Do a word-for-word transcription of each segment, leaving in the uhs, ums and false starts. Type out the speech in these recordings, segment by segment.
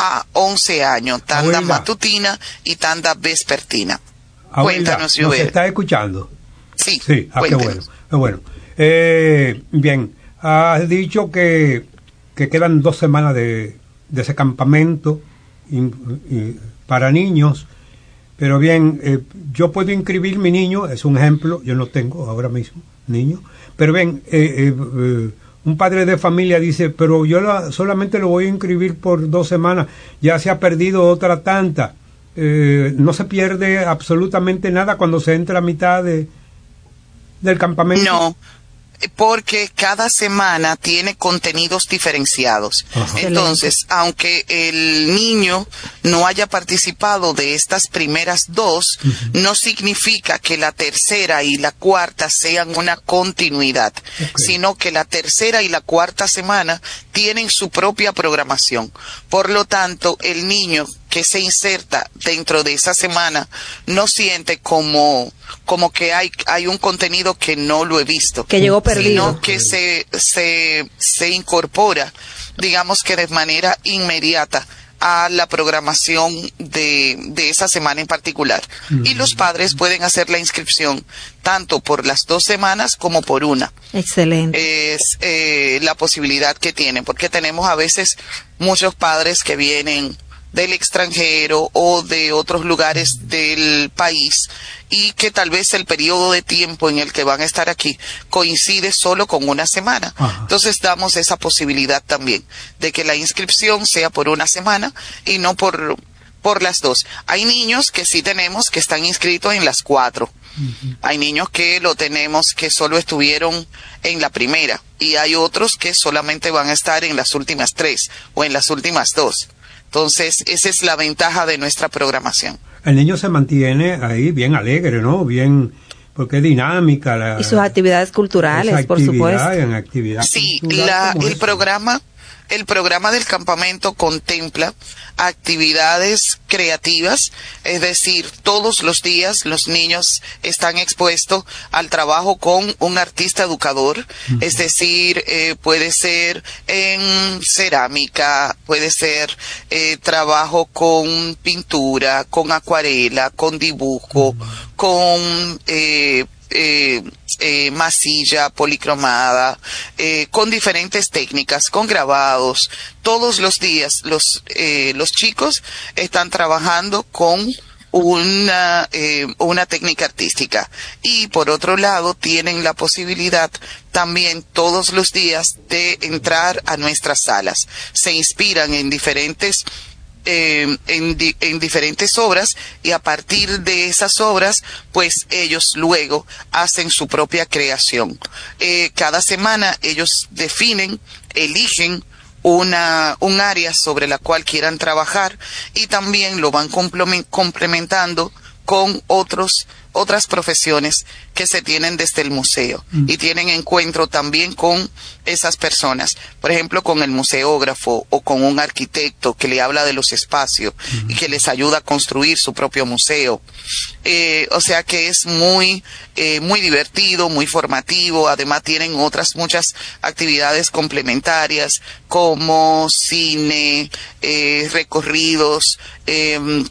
a once años, tanda Abuela. matutina y tanda vespertina. Abuela, Cuéntanos, ¿nos Joel. está escuchando? Sí, Sí, ah, qué bueno, cuéntanos. qué bueno. Eh, bien, has dicho que, que quedan dos semanas de, de ese campamento in- y- para niños, pero bien, eh, yo puedo inscribir mi niño, es un ejemplo, yo no tengo ahora mismo niño, pero bien, eh, eh, eh, un padre de familia dice, pero yo la- solamente lo voy a inscribir por dos semanas, ya se ha perdido otra tanta. Eh, no se pierde absolutamente nada cuando se entra a mitad de, del campamento. No, porque cada semana tiene contenidos diferenciados. Ajá. Entonces, aunque el niño no haya participado de estas primeras dos, Ujú. no significa que la tercera y la cuarta sean una continuidad, Ok. sino que la tercera y la cuarta semana tienen su propia programación. Por lo tanto, el niño que se inserta dentro de esa semana no siente como como que hay hay un contenido que no lo he visto, Que llegó perdido. sino que se se se incorpora, digamos que de manera inmediata a la programación de, de esa semana en particular. Mm. Y los padres pueden hacer la inscripción tanto por las dos semanas como por una. Excelente. Es eh, la posibilidad que tienen, porque tenemos a veces muchos padres que vienen del extranjero o de otros lugares del país y que tal vez el periodo de tiempo en el que van a estar aquí coincide solo con una semana. Ajá. Entonces damos esa posibilidad también de que la inscripción sea por una semana y no por por las dos. Hay niños que sí tenemos que están inscritos en las cuatro. Ujú. Hay niños que lo tenemos que solo estuvieron en la primera y hay otros que solamente van a estar en las últimas tres o en las últimas dos. Entonces, esa es la ventaja de nuestra programación. El niño se mantiene ahí bien alegre, ¿no? Bien, porque es dinámica. La, Y sus actividades culturales, esa por actividad, supuesto. En actividad Sí, cultural la, como el esa. programa, el programa del campamento contempla actividades creativas, es decir, todos los días los niños están expuestos al trabajo con un artista educador, Ujú. es decir, eh, puede ser en cerámica, puede ser eh, trabajo con pintura, con acuarela, con dibujo, Ujú. con eh, eh, eh, masilla policromada, eh, con diferentes técnicas, con grabados. Todos los días los eh, los chicos están trabajando con una eh, una técnica artística y por otro lado tienen la posibilidad también todos los días de entrar a nuestras salas. Se inspiran en diferentes Eh, en, di, en diferentes obras y a partir de esas obras pues ellos luego hacen su propia creación. Eh, cada semana ellos definen, eligen una un área sobre la cual quieran trabajar y también lo van complementando con otros otras profesiones que se tienen desde el museo Mm. y tienen encuentro también con esas personas, por ejemplo con el museógrafo o con un arquitecto que le habla de los espacios Mm. y que les ayuda a construir su propio museo. Eh, o sea que es muy eh, muy divertido, muy formativo. Además tienen otras muchas actividades complementarias como cine, eh, recorridos, eh,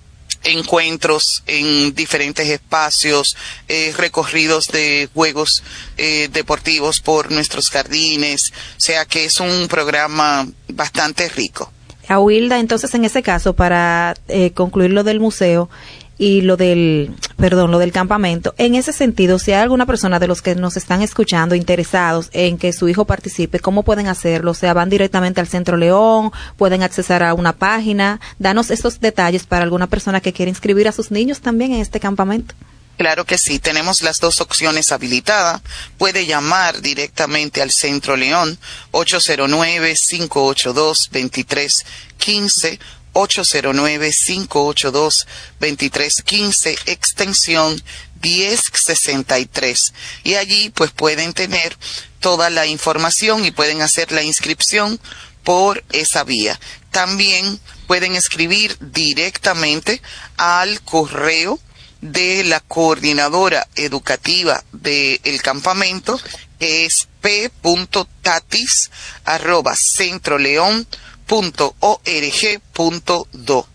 encuentros en diferentes espacios, eh, recorridos de juegos eh, deportivos por nuestros jardines, o sea que es un programa bastante rico. A Wilda, entonces, en ese caso, para eh, concluir lo del museo y lo del, perdón, lo del campamento, en ese sentido, si hay alguna persona de los que nos están escuchando interesados en que su hijo participe, ¿cómo pueden hacerlo? O sea, van directamente al Centro León, pueden accesar a una página. Danos esos detalles para alguna persona que quiera inscribir a sus niños también en este campamento. Claro que sí, tenemos las dos opciones habilitadas. Puede llamar directamente al Centro León, ocho cero nueve, cinco ocho dos, dos tres uno cinco, ocho cero nueve, cinco ocho dos, dos tres uno cinco, extensión diez sesenta y tres. Y allí pues pueden tener toda la información y pueden hacer la inscripción por esa vía. También pueden escribir directamente al correo de la coordinadora educativa del campamento, que es p punto tatis arroba centroleón punto org punto do.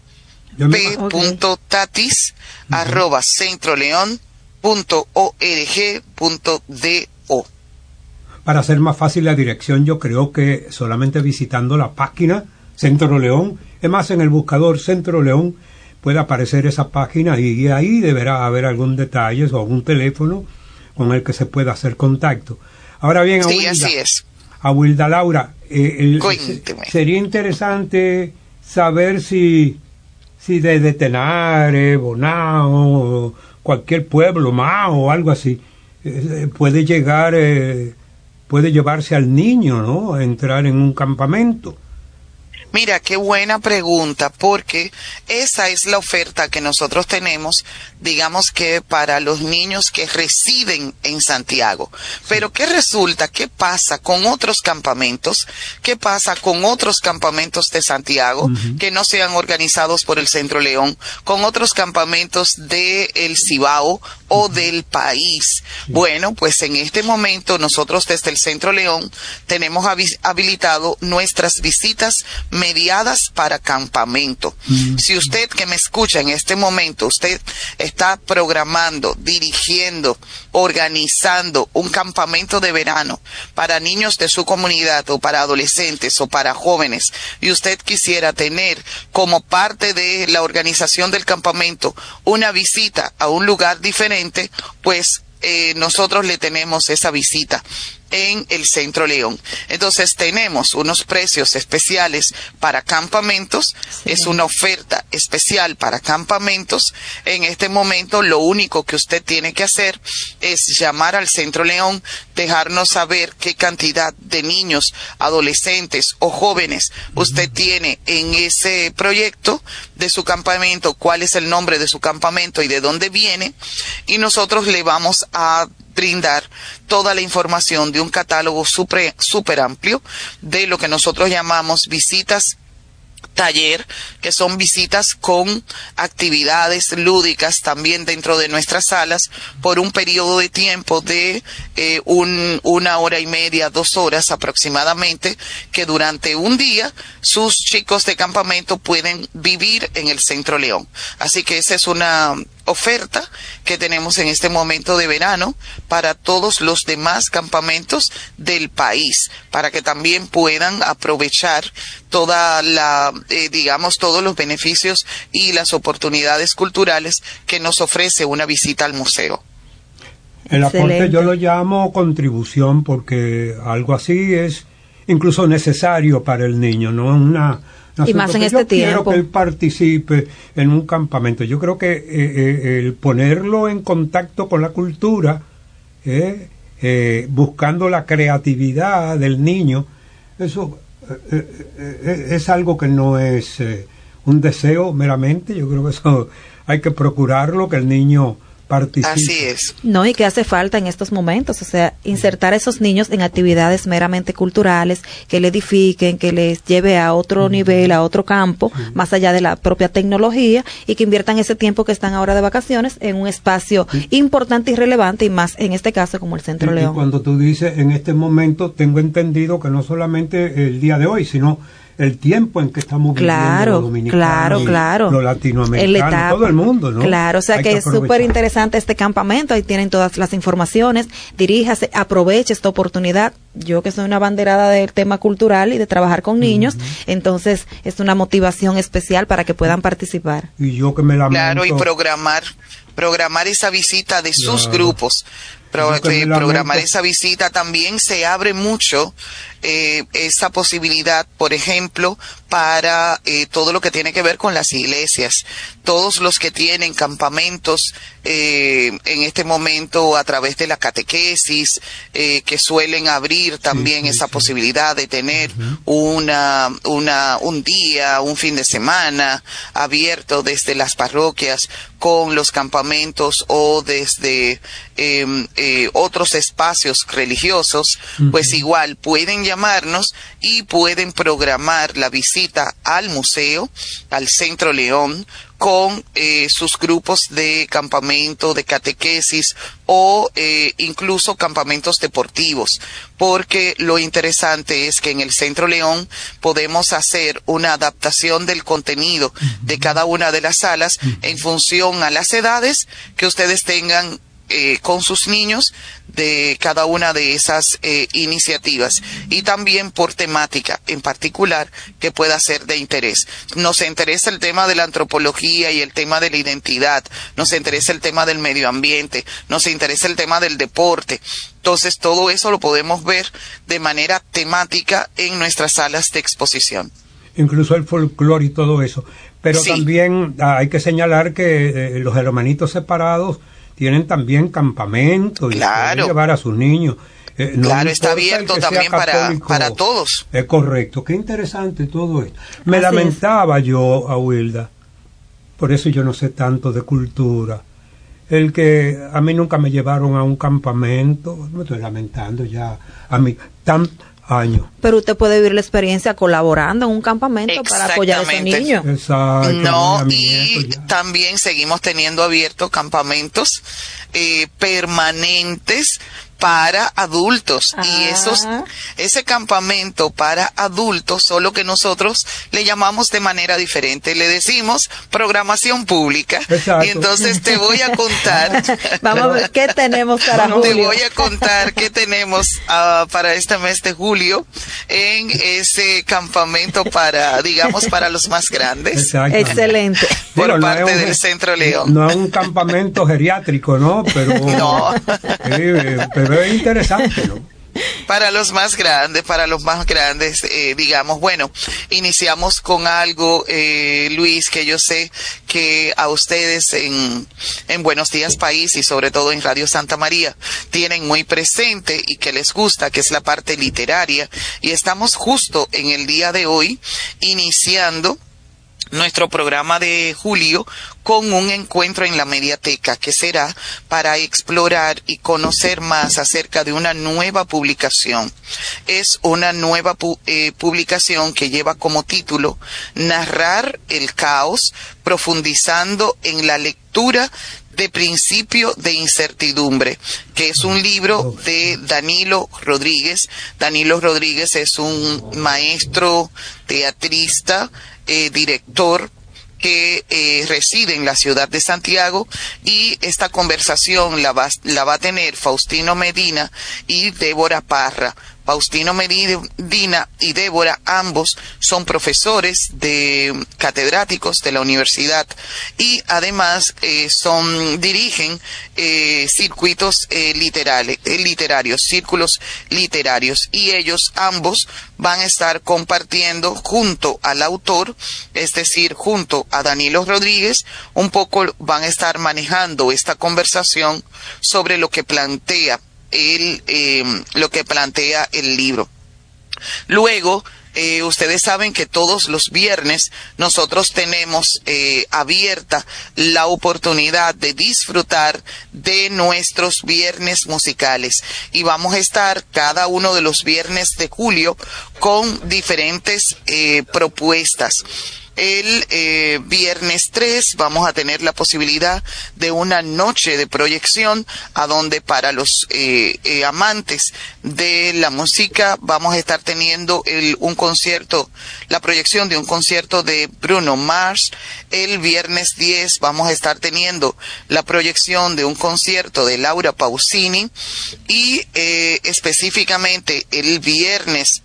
p punto tatis Uh-huh. arroba centroleón punto org punto do. Para hacer más fácil la dirección, yo creo que solamente visitando la página Centro León, es más, en el buscador Centro León puede aparecer esa página y ahí deberá haber algún detalle o algún teléfono con el que se pueda hacer contacto. Ahora bien, a Sí, Wilda, así es. a Wilda Laura, eh, el- Cuénteme. sería interesante saber si, si desde Tenare, Bonao, cualquier pueblo, Mao o algo así, eh, puede llegar, eh, puede llevarse al niño, ¿no? A entrar en un campamento. Mira, qué buena pregunta, porque esa es la oferta que nosotros tenemos, digamos que para los niños que residen en Santiago. Pero ¿qué resulta? ¿Qué pasa con otros campamentos? ¿Qué pasa con otros campamentos de Santiago Ujú. que no sean organizados por el Centro León? Con otros campamentos de el Cibao o del país. Bueno, pues en este momento nosotros desde el Centro León tenemos habi- habilitado nuestras visitas mediadas para campamento. Mm. Si usted que me escucha en este momento, usted está programando, dirigiendo, organizando un campamento de verano para niños de su comunidad o para adolescentes o para jóvenes, y usted quisiera tener como parte de la organización del campamento una visita a un lugar diferente, pues eh, nosotros le tenemos esa visita en el Centro León. Entonces tenemos unos precios especiales para campamentos, Sí. es una oferta especial para campamentos. En este momento lo único que usted tiene que hacer es llamar al Centro León, dejarnos saber qué cantidad de niños, adolescentes o jóvenes usted tiene en ese proyecto de su campamento, cuál es el nombre de su campamento y de dónde viene, y nosotros le vamos a brindar toda la información de un catálogo súper super amplio de lo que nosotros llamamos visitas taller, que son visitas con actividades lúdicas también dentro de nuestras salas por un periodo de tiempo de eh, un, una hora y media, dos horas aproximadamente, que durante un día sus chicos de campamento pueden vivir en el Centro León. Así que esa es una oferta que tenemos en este momento de verano para todos los demás campamentos del país, para que también puedan aprovechar toda la, eh, digamos, todos los beneficios y las oportunidades culturales que nos ofrece una visita al museo. El aporte Excelente. yo lo llamo contribución porque algo así es incluso necesario para el niño, ¿no? Una, un Y más asunto en que este yo quiero tiempo. que él participe en un campamento. Yo creo que eh, eh, el ponerlo en contacto con la cultura, eh, eh, buscando la creatividad del niño, eso eh, eh, eh, es algo que no es eh, un deseo meramente. Yo creo que eso hay que procurarlo, que el niño participe. Así es. No, y que hace falta en estos momentos, o sea, insertar a esos niños en actividades meramente culturales, que le edifiquen, que les lleve a otro nivel, a otro campo, más allá de la propia tecnología, y que inviertan ese tiempo que están ahora de vacaciones en un espacio importante y relevante, y más en este caso como el Centro Y- y León. cuando tú dices en este momento, tengo entendido que no solamente el día de hoy, sino el tiempo en que estamos viviendo Claro, los dominicanos, claro, y claro. los En la latinoamericanos, etapa. todo el mundo, ¿no? Claro, o sea Hay que, es súper aprovechar. interesante este campamento, ahí tienen todas las informaciones, diríjase, aproveche esta oportunidad. Yo que soy una banderada del tema cultural y de trabajar con niños, entonces es una motivación especial para que puedan participar. Y yo que me lamento. Claro, y programar, programar esa visita de sus Claro. grupos. Pro- Yo que me eh, lamento. programar esa visita también se abre mucho eh, esa posibilidad, por ejemplo, para eh, todo lo que tiene que ver con las iglesias. Todos los que tienen campamentos eh, en este momento a través de la catequesis, eh, que suelen abrir también sí, esa sí. posibilidad de tener una, una, un día, un fin de semana abierto desde las parroquias con los campamentos o desde eh, eh, otros espacios religiosos, pues igual pueden llamarnos y pueden programar la visita al museo, al Centro León, con eh, sus grupos de campamento, de catequesis o eh, incluso campamentos deportivos, porque lo interesante es que en el Centro León podemos hacer una adaptación del contenido de cada una de las salas en función a las edades que ustedes tengan Eh, con sus niños de cada una de esas eh, iniciativas, y también por temática en particular que pueda ser de interés. Nos interesa el tema de la antropología y el tema de la identidad, nos interesa el tema del medio ambiente, nos interesa el tema del deporte. Entonces todo eso lo podemos ver de manera temática en nuestras salas de exposición. Incluso el folclore y todo eso. Pero sí, también ah, hay que señalar que eh, los hermanitos separados tienen también campamento y claro, pueden llevar a sus niños. Eh, no claro, está abierto también para, para todos. Es correcto, qué interesante todo esto. Me Así lamentaba es. yo, Awilda, por eso yo no sé tanto de cultura, el que a mí nunca me llevaron a un campamento. Me estoy lamentando ya, a mí, tan años. Pero usted puede vivir la experiencia colaborando en un campamento para apoyar a esos niños. Exacto. No, y ya. también seguimos teniendo abiertos campamentos eh, permanentes para adultos. Ah. Y esos, ese campamento para adultos, solo que nosotros le llamamos de manera diferente. Le decimos programación pública. Exacto. Y entonces te voy a contar. Vamos a ver qué tenemos para Te julio. Te voy a contar qué tenemos uh, para este mes de julio en ese campamento para, digamos, para los más grandes. Exacto. Excelente. Por Digo, parte no un, del Centro León. No es un campamento geriátrico, ¿no? Pero, no. Eh, pero es interesante, ¿no? Para los más grandes, para los más grandes, eh, digamos, bueno, iniciamos con algo, eh, Luis, que yo sé que a ustedes en, en Buenos Días País y sobre todo en Radio Santa María tienen muy presente y que les gusta, que es la parte literaria, y estamos justo en el día de hoy iniciando nuestro programa de julio con un encuentro en la Mediateca que será para explorar y conocer más acerca de una nueva publicación. Es una nueva pu- eh, publicación que lleva como título Narrar el caos, profundizando en la lectura de Principio de Incertidumbre, que es un libro de Danilo Rodríguez. Danilo Rodríguez es un maestro teatrista, eh, director, que eh, reside en la ciudad de Santiago, y esta conversación la va, la va a tener Faustino Medina y Débora Parra. Faustino Medina y Débora, ambos son profesores de catedráticos de la universidad y además eh, son dirigen eh, circuitos eh, literales, eh, literarios, círculos literarios, y ellos ambos van a estar compartiendo junto al autor, es decir, junto a Danilo Rodríguez, un poco van a estar manejando esta conversación sobre lo que plantea el, eh, lo que plantea el libro. Luego, eh, ustedes saben que todos los viernes nosotros tenemos eh, abierta la oportunidad de disfrutar de nuestros viernes musicales, y vamos a estar cada uno de los viernes de julio con diferentes eh, propuestas. El eh, viernes tres vamos a tener la posibilidad de una noche de proyección, a donde para los eh, eh, amantes de la música vamos a estar teniendo el, un concierto, la proyección de un concierto de Bruno Mars. El viernes diez vamos a estar teniendo la proyección de un concierto de Laura Pausini, y eh, específicamente el viernes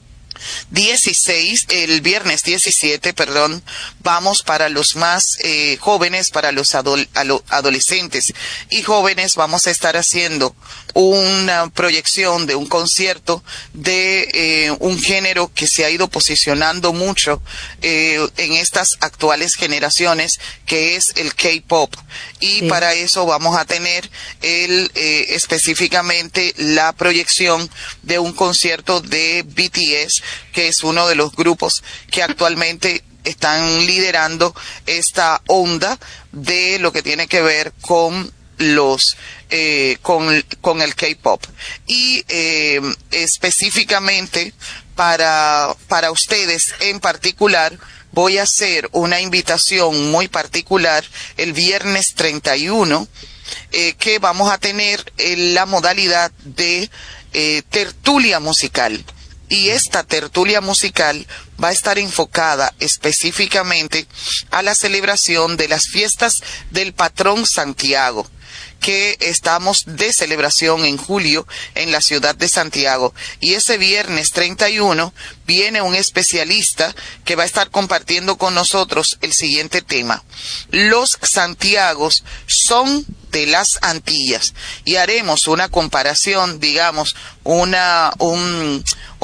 dieciséis, el viernes diecisiete, perdón, vamos para los más eh, jóvenes, para los adol- adolescentes y jóvenes, vamos a estar haciendo una proyección de un concierto de eh, un género que se ha ido posicionando mucho eh, en estas actuales generaciones, que es el K-pop, y sí, para eso vamos a tener el eh, específicamente la proyección de un concierto de B T S, que es uno de los grupos que actualmente están liderando esta onda de lo que tiene que ver con los eh, con, con el K-pop. Y eh, específicamente para, para ustedes en particular, voy a hacer una invitación muy particular el viernes treinta y uno, eh, que vamos a tener eh, la modalidad de eh, tertulia musical. Y esta tertulia musical va a estar enfocada específicamente a la celebración de las fiestas del patrón Santiago, que estamos de celebración en julio en la ciudad de Santiago. Y ese viernes treinta y uno viene un especialista que va a estar compartiendo con nosotros el siguiente tema. Los Santiagos son de las Antillas, y haremos una comparación, digamos, una, un,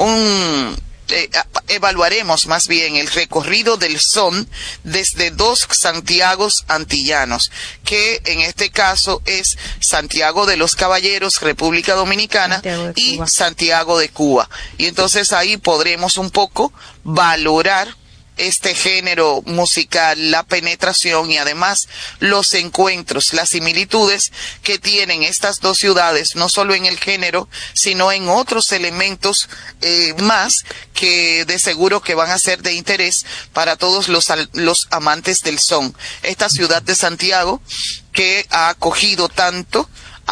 un, eh, evaluaremos más bien el recorrido del son desde dos Santiagos antillanos, que en este caso es Santiago de los Caballeros, República Dominicana, y Santiago de Cuba. Y entonces ahí podremos un poco valorar este género musical, la penetración y además los encuentros, las similitudes que tienen estas dos ciudades, no solo en el género, sino en otros elementos eh, más que de seguro que van a ser de interés para todos los, los amantes del son. Esta ciudad de Santiago, que ha acogido tanto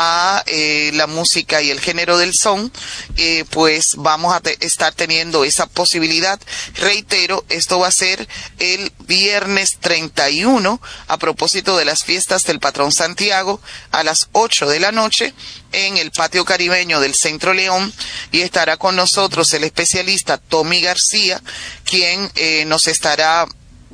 a eh, la música y el género del son, eh, pues vamos a te estar teniendo esa posibilidad. Reitero, esto va a ser el viernes treinta y uno, a propósito de las fiestas del patrón Santiago, a las ocho de la noche, en el patio caribeño del Centro León, y estará con nosotros el especialista Tommy García, quien eh, nos estará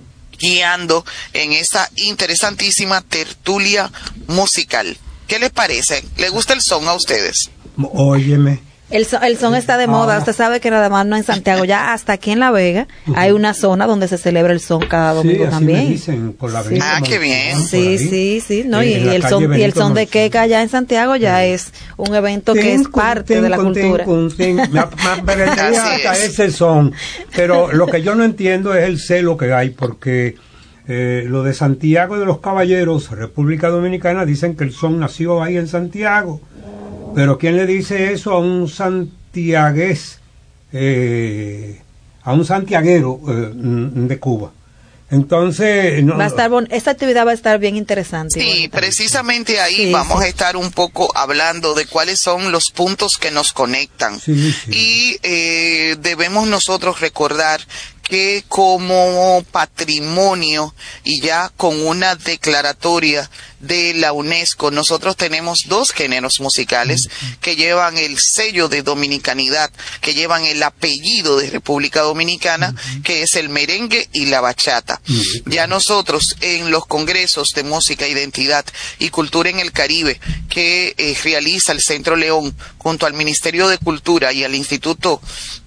guiando en esta interesantísima tertulia musical. ¿Qué les parece? ¿Le gusta el son a ustedes? Óyeme. El son, el son está de moda. Ah. Usted sabe que nada más no en Santiago, ya hasta aquí en La Vega uh-huh. hay una zona donde se celebra el son cada domingo, sí, así también. Me dicen, por la sí. Ah, qué bien. Sí, sí, sí. No, y, y el son y el son de queca allá en Santiago ya sí. es un evento ten, que es parte ten, de la ten, cultura. Ten, ten, ten. Me, me hasta ese son. Pero lo que yo no entiendo es el celo que hay, porque Eh, lo de Santiago de los Caballeros, República Dominicana, dicen que el son nació ahí en Santiago, pero ¿quién le dice eso a un santiagués, eh, a un santiaguero eh, de Cuba? Entonces, no, va a estar bon- esta actividad va a estar bien interesante. Sí, precisamente ahí sí, vamos sí. a estar un poco hablando de cuáles son los puntos que nos conectan. Sí, sí. Y eh, debemos nosotros recordar que como patrimonio y ya con una declaratoria de la UNESCO, nosotros tenemos dos géneros musicales que llevan el sello de dominicanidad, que llevan el apellido de República Dominicana, que es el merengue y la bachata. Ya nosotros en los congresos de música, identidad y cultura en el Caribe que eh, realiza el Centro León junto al Ministerio de Cultura y al Instituto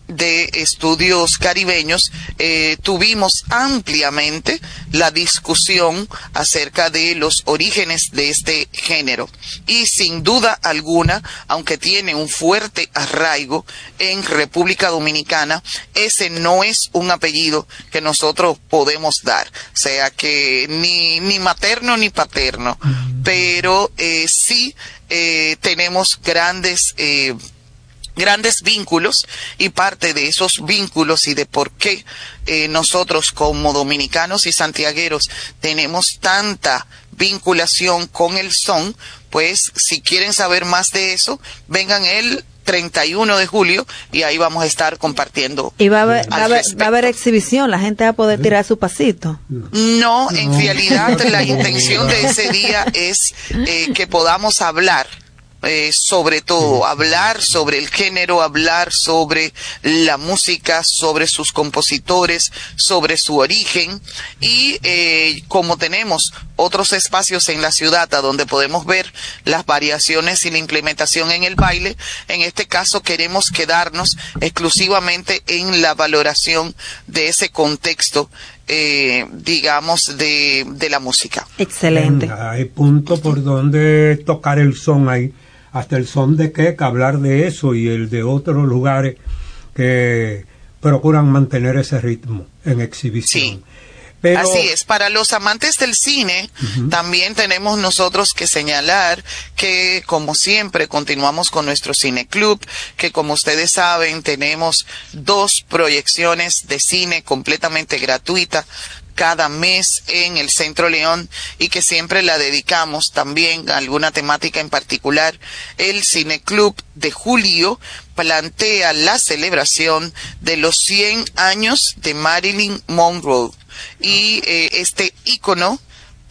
de Estudios Caribeños, eh, tuvimos ampliamente la discusión acerca de los orígenes de este género, y sin duda alguna, aunque tiene un fuerte arraigo en República Dominicana, ese no es un apellido que nosotros podemos dar, o sea que ni, ni materno ni paterno, pero eh, sí eh, tenemos grandes eh, grandes vínculos, y parte de esos vínculos y de por qué eh, nosotros como dominicanos y santiagueros tenemos tanta vinculación con el son, pues si quieren saber más de eso, vengan el treinta y uno de julio y ahí vamos a estar compartiendo. Y va a haber, va a haber, va a haber exhibición, la gente va a poder tirar su pasito. No, en no. realidad la intención de ese día es eh, que podamos hablar Eh, sobre todo, hablar sobre el género, hablar sobre la música, sobre sus compositores, sobre su origen, y eh, como tenemos otros espacios en la ciudad a donde podemos ver las variaciones y la implementación en el baile, en este caso queremos quedarnos exclusivamente en la valoración de ese contexto, eh, digamos, de, de la música. Excelente. Hay punto por donde tocar el son ahí. Hasta el son de queca, hablar de eso, y el de otros lugares que procuran mantener ese ritmo en exhibición. Sí. Pero... Así es, para los amantes del cine, uh-huh. también tenemos nosotros que señalar que, como siempre, continuamos con nuestro Cine Club, que como ustedes saben, tenemos dos proyecciones de cine completamente gratuitas cada mes en el Centro León y que siempre la dedicamos también a alguna temática en particular. El Cine Club de julio plantea la celebración de los cien años de Marilyn Monroe. Y eh, este ícono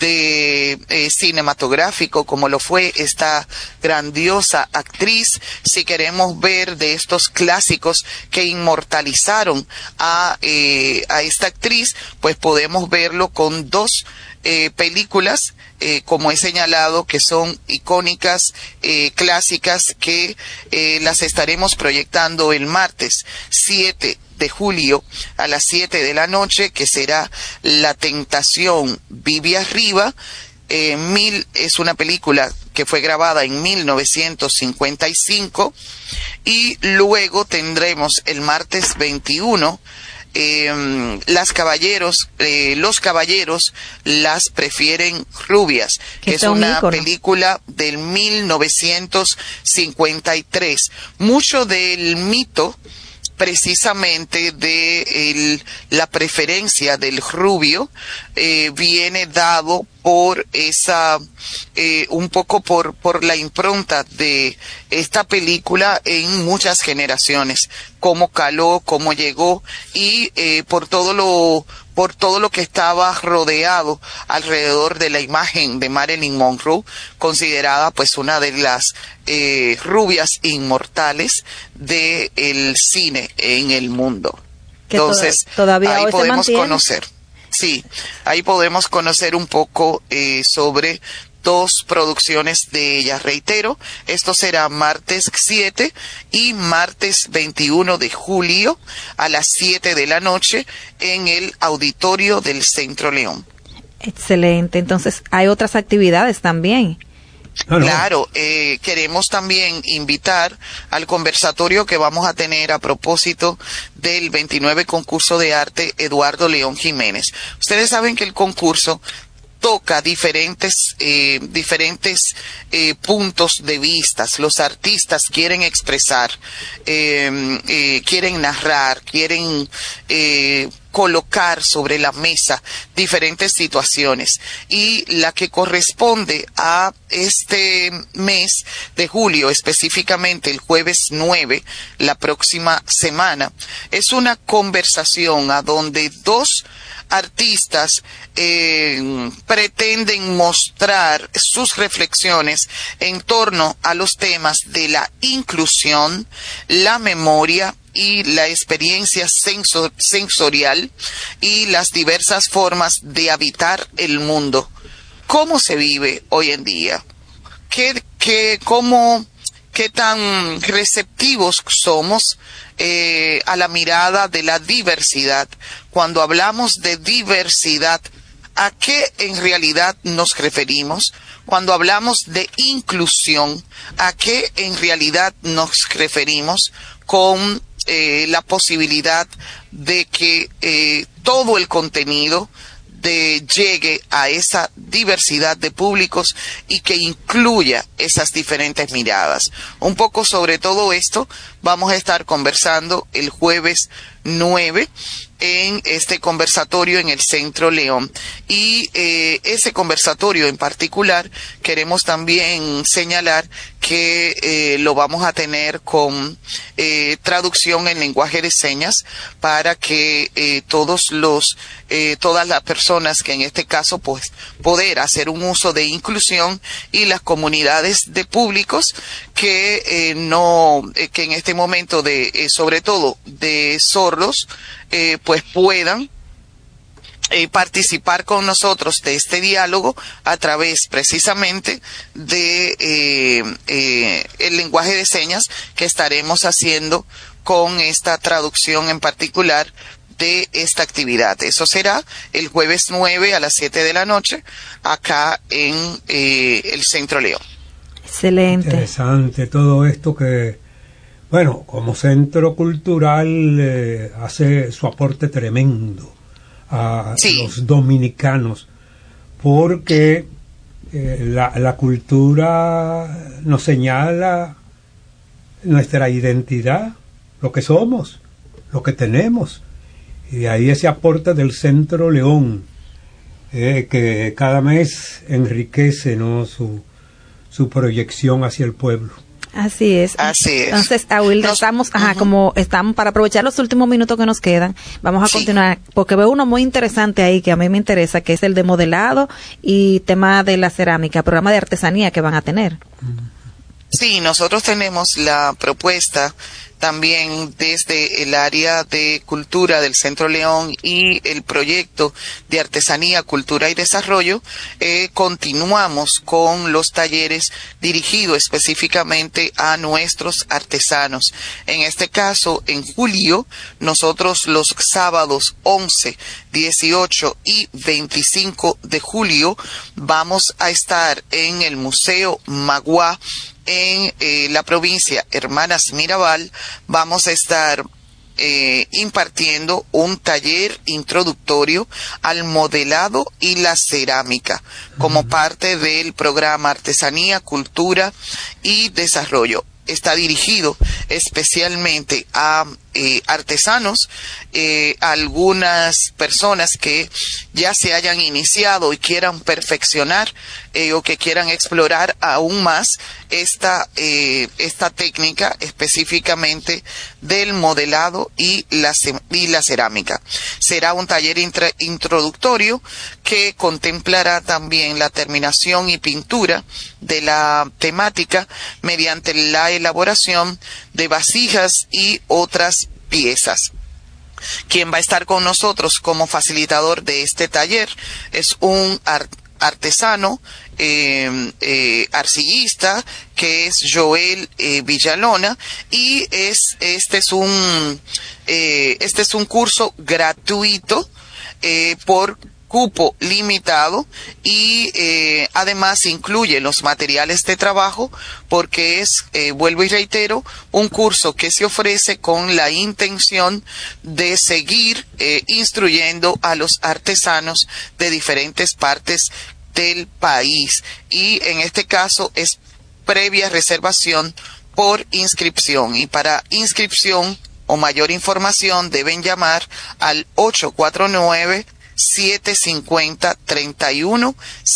de eh, cinematográfico, como lo fue esta grandiosa actriz, si queremos ver de estos clásicos que inmortalizaron a, eh, a esta actriz, pues podemos verlo con dos eh, películas, eh, como he señalado, que son icónicas, eh, clásicas, que eh, las estaremos proyectando el martes siete de julio a las siete de la noche, que será La Tentación Vive Arriba. Eh, mil, es una película que fue grabada en mil novecientos cincuenta y cinco, y luego tendremos el martes veintiuno eh, las caballeros, eh, los caballeros las prefieren rubias, que es una ícono. Película del mil novecientos cincuenta y tres. Mucho del mito precisamente de el, la preferencia del rubio eh, viene dado por esa eh, un poco por por la impronta de esta película en muchas generaciones, cómo caló, cómo llegó, y eh, por todo lo por todo lo que estaba rodeado alrededor de la imagen de Marilyn Monroe, considerada pues una de las eh, rubias inmortales del cine en el mundo. Que Entonces, to- todavía ahí hoy podemos se mantiene. conocer, sí, ahí podemos conocer un poco eh, sobre dos producciones de ella. Reitero, esto será martes siete y martes veintiuno de julio a las siete de la noche en el auditorio del Centro León. Excelente. Entonces, hay otras actividades también. No, no. Claro, eh, queremos también invitar al conversatorio que vamos a tener a propósito del veintinueve concurso de arte Eduardo León Jiménez. Ustedes saben que el concurso toca diferentes eh, diferentes eh, puntos de vista. Los artistas quieren expresar, eh, eh, quieren narrar, quieren eh, colocar sobre la mesa diferentes situaciones, y la que corresponde a este mes de julio, específicamente el jueves nueve, la próxima semana, es una conversación a donde dos artistas eh, pretenden mostrar sus reflexiones en torno a los temas de la inclusión, la memoria y la experiencia sensor, sensorial y las diversas formas de habitar el mundo. ¿Cómo se vive hoy en día? ¿Qué, qué, cómo, qué tan receptivos somos eh, a la mirada de la diversidad? Cuando hablamos de diversidad, ¿a qué en realidad nos referimos? Cuando hablamos de inclusión, ¿a qué en realidad nos referimos con eh, la posibilidad de que eh, todo el contenido de llegue a esa diversidad de públicos y que incluya esas diferentes miradas? Un poco sobre todo esto vamos a estar conversando el jueves nueve en este conversatorio en el Centro León. Y eh, ese conversatorio en particular queremos también señalar que eh, lo vamos a tener con eh, traducción en lenguaje de señas para que eh, todos los eh, todas las personas que en este caso pues poder hacer un uso de inclusión, y las comunidades de públicos que eh, no eh, que en este momento de eh, sobre todo de sordos eh, pues puedan Eh, participar con nosotros de este diálogo a través precisamente de eh, eh, el lenguaje de señas que estaremos haciendo con esta traducción en particular de esta actividad. Eso será el jueves nueve a las siete de la noche acá en eh, el Centro León. Excelente. Interesante todo esto que, bueno, como centro cultural eh, hace su aporte tremendo a sí. los dominicanos, porque eh, la, la cultura nos señala nuestra identidad, lo que somos, lo que tenemos, y de ahí ese aporte del Centro León, eh, que cada mes enriquece, ¿no?, su, su proyección hacia el pueblo. Así es. Así es. Entonces, Aguilda, Nos, estamos, ajá, uh-huh. como estamos, para aprovechar los últimos minutos que nos quedan, vamos a sí. continuar, porque veo uno muy interesante ahí que a mí me interesa, que es el de modelado y tema de la cerámica, programa de artesanía que van a tener. Sí, nosotros tenemos la propuesta también desde el área de cultura del Centro León y el proyecto de artesanía, cultura y desarrollo. Eh, continuamos con los talleres dirigidos específicamente a nuestros artesanos. En este caso, en julio, nosotros los sábados once, dieciocho y veinticinco de julio vamos a estar en el Museo Magua en eh, la provincia Hermanas Mirabal. Vamos a estar eh, impartiendo un taller introductorio al modelado y la cerámica como parte del programa Artesanía, Cultura y Desarrollo. Está dirigido especialmente a eh, artesanos, eh, algunas personas que ya se hayan iniciado y quieran perfeccionar eh, o que quieran explorar aún más esta eh, esta técnica específicamente del modelado y la y la cerámica. Será un taller intra, introductorio que contemplará también la terminación y pintura de la temática mediante la elaboración de vasijas y otras piezas. Quien va a estar con nosotros como facilitador de este taller es un art artesano, eh, eh, arcillista, que es Joel eh, Villalona, y es este es un eh, este es un curso gratuito eh, por cupo limitado y eh, además incluye los materiales de trabajo porque es, eh, vuelvo y reitero, un curso que se ofrece con la intención de seguir eh, instruyendo a los artesanos de diferentes partes del país, y en este caso es previa reservación por inscripción, y para inscripción o mayor información deben llamar al ocho cuatro nueve, siete cinco cero, tres uno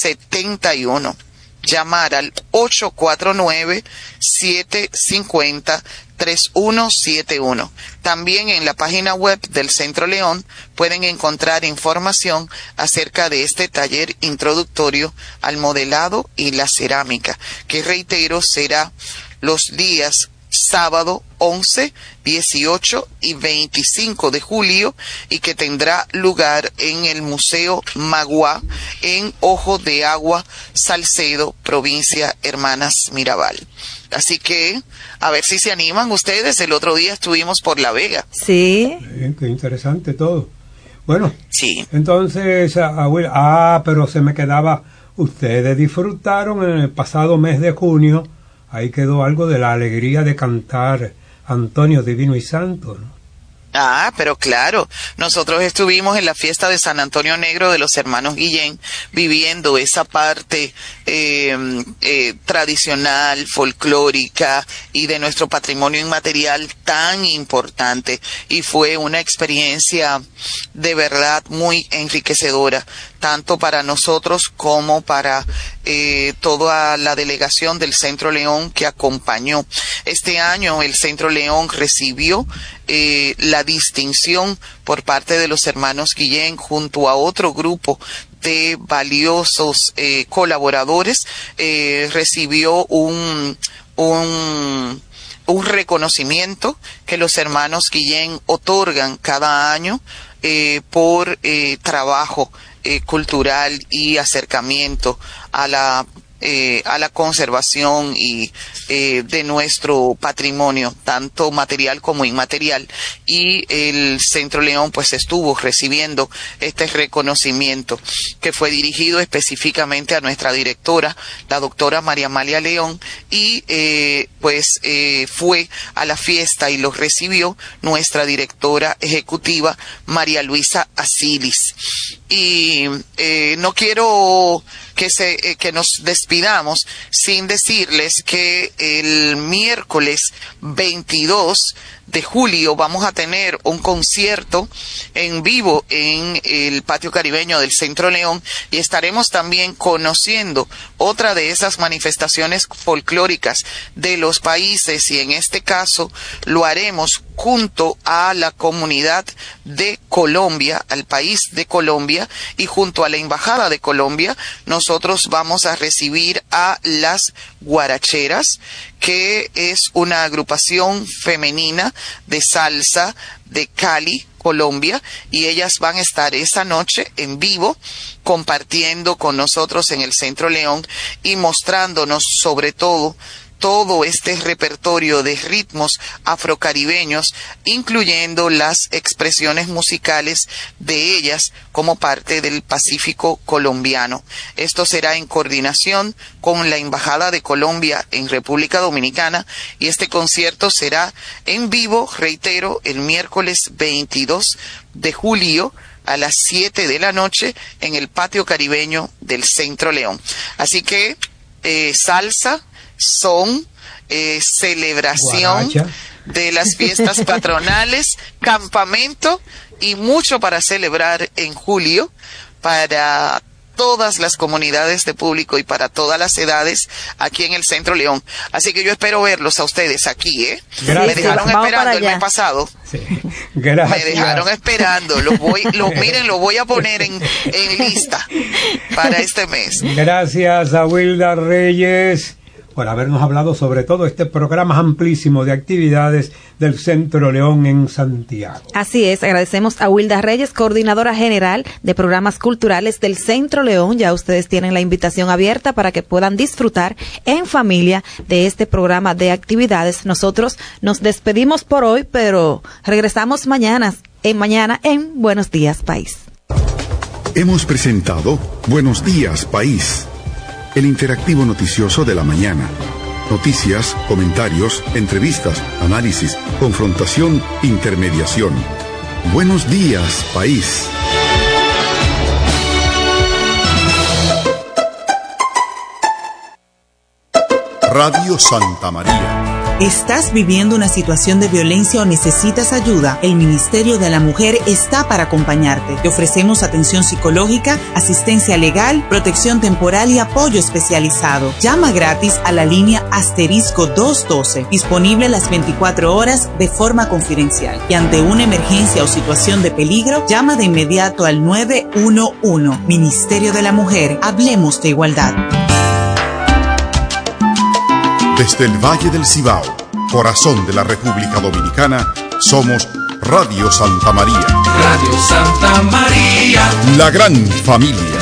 siete uno. Llamar al ocho cuatro nueve, siete cinco cero, tres uno siete uno. También en la página web del Centro León pueden encontrar información acerca de este taller introductorio al modelado y la cerámica, que reitero será los días sábado once, dieciocho y veinticinco de julio, y que tendrá lugar en el Museo Magua en Ojo de Agua, Salcedo, provincia Hermanas Mirabal. Así que a ver si se animan ustedes. El otro día estuvimos por La Vega. Sí. Bien, qué interesante todo. Bueno, sí. Entonces, abuela, ah, pero se me quedaba, ustedes disfrutaron en el pasado mes de junio. Ahí quedó algo de la alegría de cantar Antonio Divino y Santo, ¿no? Ah, pero claro, nosotros estuvimos en la fiesta de San Antonio Negro de los hermanos Guillén, viviendo esa parte eh, eh, tradicional, folclórica y de nuestro patrimonio inmaterial tan importante, y fue una experiencia de verdad muy enriquecedora, tanto para nosotros como para eh, toda la delegación del Centro León que acompañó. Este año el Centro León recibió eh, la distinción por parte de los hermanos Guillén junto a otro grupo de valiosos eh, colaboradores. Eh, recibió un, un, un reconocimiento que los hermanos Guillén otorgan cada año eh, por eh, trabajo eh, cultural y acercamiento a la eh, a la conservación y eh, de nuestro patrimonio, tanto material como inmaterial. Y el Centro León pues estuvo recibiendo este reconocimiento que fue dirigido específicamente a nuestra directora, la doctora María Amalia León, y eh, pues eh, fue a la fiesta y lo recibió nuestra directora ejecutiva María Luisa Asilis. Y eh, no quiero que se eh, que nos despidamos sin decirles que el miércoles veintidós de julio vamos a tener un concierto en vivo en el patio caribeño del Centro León, y estaremos también conociendo otra de esas manifestaciones folclóricas de los países, y en este caso lo haremos junto a la comunidad de Colombia, al país de Colombia, y junto a la Embajada de Colombia. Nosotros vamos a recibir a las Guaracheras, que es una agrupación femenina de salsa de Cali, Colombia, y ellas van a estar esa noche en vivo compartiendo con nosotros en el Centro León y mostrándonos sobre todo todo este repertorio de ritmos afrocaribeños, incluyendo las expresiones musicales de ellas como parte del Pacífico colombiano. Esto será en coordinación con la Embajada de Colombia en República Dominicana, y este concierto será en vivo, reitero, el miércoles veintidós de julio a las siete de la noche en el patio caribeño del Centro León. Así que eh, salsa, son, eh, celebración Guaracha. De las fiestas patronales, campamento y mucho para celebrar en julio para todas las comunidades de público y para todas las edades aquí en el Centro León. Así que yo espero verlos a ustedes aquí, ¿eh? Gracias. Me dejaron Vamos esperando el mes pasado. Sí. Gracias. Me dejaron esperando. Los voy, los, miren, lo voy a poner en, en lista para este mes. Gracias a Wilda Reyes por habernos hablado sobre todo este programa amplísimo de actividades del Centro León en Santiago. Así es, agradecemos a Wilda Reyes, coordinadora general de programas culturales del Centro León. Ya ustedes tienen la invitación abierta para que puedan disfrutar en familia de este programa de actividades. Nosotros nos despedimos por hoy, pero regresamos mañana en mañana en Buenos Días País. Hemos presentado Buenos Días País, el interactivo noticioso de la mañana. Noticias, comentarios, entrevistas, análisis, confrontación, intermediación. Buenos días, país. Radio Santa María. ¿Estás viviendo una situación de violencia o necesitas ayuda? El Ministerio de la Mujer está para acompañarte. Te ofrecemos atención psicológica, asistencia legal, protección temporal y apoyo especializado. Llama gratis a la línea asterisco doscientos doce, disponible las veinticuatro horas de forma confidencial. Y ante una emergencia o situación de peligro, llama de inmediato al nueve uno uno. Ministerio de la Mujer, hablemos de igualdad. Desde el Valle del Cibao, corazón de la República Dominicana, somos Radio Santa María. Radio Santa María. La gran familia.